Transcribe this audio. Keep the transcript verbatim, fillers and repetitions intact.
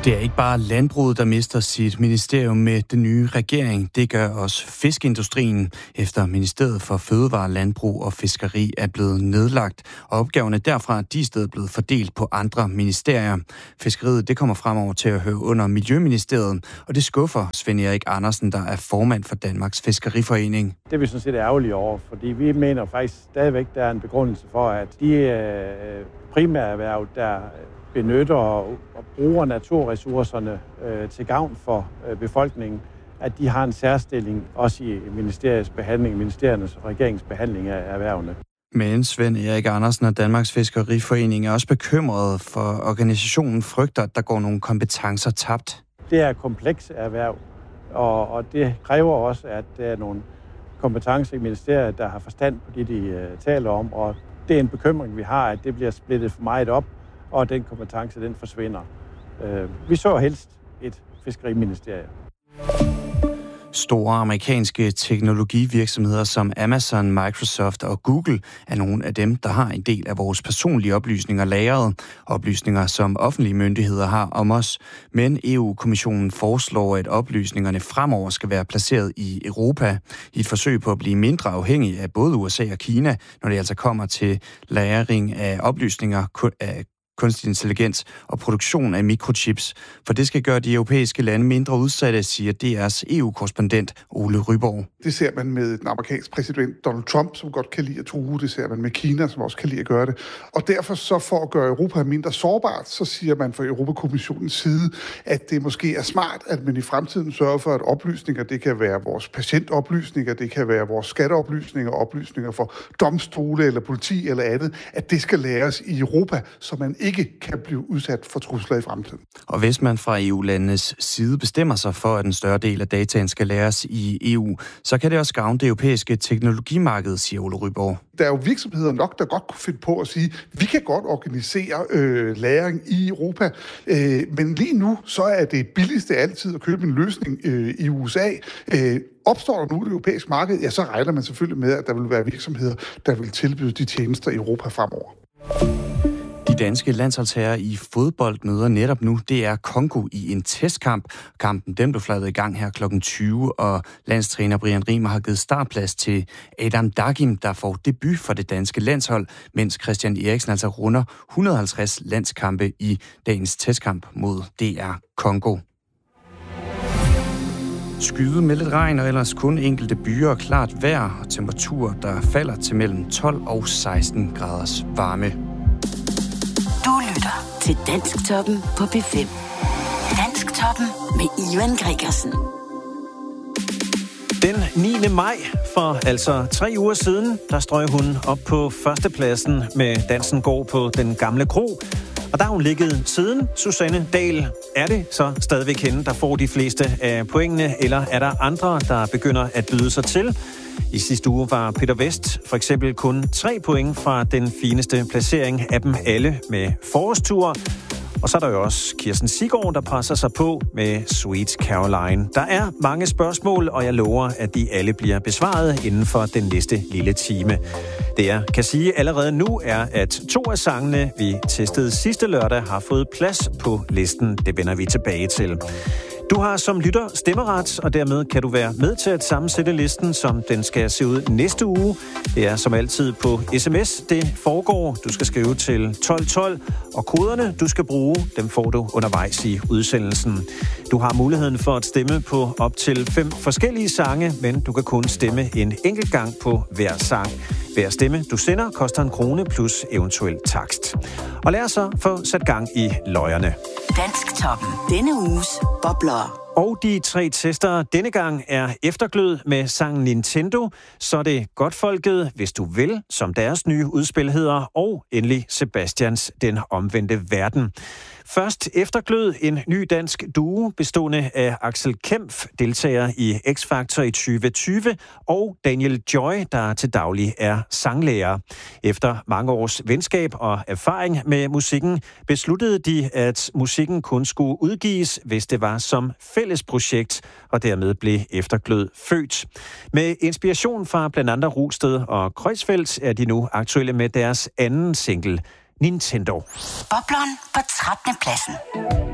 Det er ikke bare landbruget, der mister sit ministerium med den nye regering. Det gør også fiskeindustrien, efter Ministeriet for Fødevare, Landbrug og Fiskeri er blevet nedlagt. Og opgaverne derfra de er i stedet blevet fordelt på andre ministerier. Fiskeriet det kommer fremover til at høre under Miljøministeriet, og det skuffer Svend Erik Andersen, der er formand for Danmarks Fiskeriforening. Det er vi sådan set ærgerlige over, fordi vi mener faktisk stadigvæk, der er en begrundelse for, at de øh, primære erhverv, der benytter og bruger naturressourcerne øh, til gavn for øh, befolkningen, at de har en særstilling også i ministeriets behandling, ministeriernes og regeringsbehandling af erhvervene. Men Svend Erik Andersen og Danmarks Fiskeriforening er også bekymret for organisationen frygter, at der går nogle kompetencer tabt. Det er komplekse erhverv, og, og det kræver også, at der er nogle kompetencer i ministeriet, der har forstand på det, de uh, taler om, og det er en bekymring, vi har, at det bliver splittet for meget op, og den kompetence, den forsvinder. Uh, vi så helst et fiskeriministerie. Store amerikanske teknologivirksomheder som Amazon, Microsoft og Google er nogle af dem, der har en del af vores personlige oplysninger lagret. Oplysninger, som offentlige myndigheder har om os. Men E U-kommissionen foreslår, at oplysningerne fremover skal være placeret i Europa i et forsøg på at blive mindre afhængig af både U S A og Kina, når det altså kommer til lagring af oplysninger af kunstig intelligens og produktion af mikrochips, for det skal gøre de europæiske lande mindre udsatte, siger D R's E U-korrespondent Ole Ryborg. Det ser man med den amerikanske præsident Donald Trump, som godt kan lide at true. Det ser man med Kina, som også kan lide at gøre det. Og derfor så for at gøre Europa mindre sårbart, så siger man fra Europakommissionens side, at det måske er smart, at man i fremtiden sørger for, at oplysninger, det kan være vores patientoplysninger, det kan være vores skatteoplysninger, oplysninger for domstole eller politi eller andet, at det skal læres i Europa, så man ikke kan blive udsat for trusler i fremtiden. Og hvis man fra E U-landenes side bestemmer sig for, at en større del af dataen skal læres i E U, så kan det også gavne det europæiske teknologimarked, siger Ole Ryborg. Der er jo virksomheder nok, der godt kunne finde på at sige, vi kan godt organisere øh, læring i Europa, øh, men lige nu så er det billigste altid at købe en løsning øh, i U S A. Øh, opstår der nu det europæiske marked, ja, så regner man selvfølgelig med, at der vil være virksomheder, der vil tilbyde de tjenester i Europa fremover. De danske landsholdsherrer i fodbold møder netop nu, det er Congo i en testkamp. Kampen den blev fløjet i gang her klokken tyve, og landstræner Brian Riemer har givet startplads til Adam Dagim, der får debut for det danske landshold, mens Christian Eriksen altså runder et hundrede og halvtreds landskampe i dagens testkamp mod D R Congo. Skyde med lidt regn og ellers kun enkelte byer og klart vejr og temperaturer, der falder til mellem tolv og seksten graders varme. Du lytter til Dansktoppen på P fem. Dansktoppen med Ivan Gregersen. Den niende maj, for altså tre uger siden, der strøg hun op på førstepladsen med Dansen går på Den Gamle Kro. Og der har hun ligget siden. Susanne Dahl, er det så stadigvæk hende, der får de fleste af pointene, eller er der andre, der begynder at byde sig til? I sidste uge var Peter Vest for eksempel kun tre point fra den fineste placering af dem alle med forårstur. Og så er der jo også Kirsten Siggaard, der presser sig på med Sweet Caroline. Der er mange spørgsmål, og jeg lover, at de alle bliver besvaret inden for den næste lille time. Det jeg kan sige allerede nu er, at to af sangene, vi testede sidste lørdag, har fået plads på listen. Det vender vi tilbage til. Du har som lytter stemmeret, og dermed kan du være med til at sammensætte listen, som den skal se ud næste uge. Det er som altid på sms, det foregår. Du skal skrive til tolv tolv, og koderne, du skal bruge, dem får du undervejs i udsendelsen. Du har muligheden for at stemme på op til fem forskellige sange, men du kan kun stemme en enkelt gang på hver sang. Hver stemme, du sender, koster en krone plus eventuel takst. Og lad os så få sat gang i løjerne. Dansktoppen. Denne uges bobler. Og de tre tester denne gang er Efterglød med sangen Nintendo, så er det Godtfolket, Hvis du vil, som deres nye udspil hedder, og endelig Sebastians Den Omvendte Verden. Først Efterglød, en ny dansk duo bestående af Axel Kempf, deltager i X-Factor i tyve tyve, og Daniel Joy, der til daglig er sanglærer. Efter mange års venskab og erfaring med musikken, besluttede de, at musikken kun skulle udgives, hvis det var som fælles projekt, og dermed blev Efterglød født. Med inspiration fra blandt andet Rulsted og Kreuzfeldt er de nu aktuelle med deres anden single, Nintendo. Bobleren på trettende pladsen.